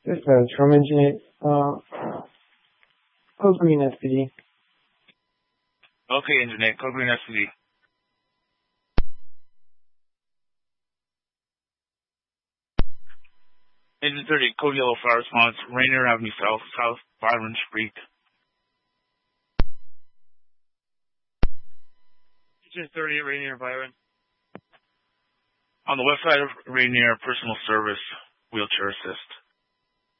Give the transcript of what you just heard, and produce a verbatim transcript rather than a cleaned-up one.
This is from Engineer, uh, Code Green S P D. Okay, Engineer, Code Green S P D. Engine thirty, Code Yellow Fire Response, Rainier Avenue South, South Byron Street. Engine thirty, Rainier Byron. On the west side of Rainier, personal service, wheelchair assist.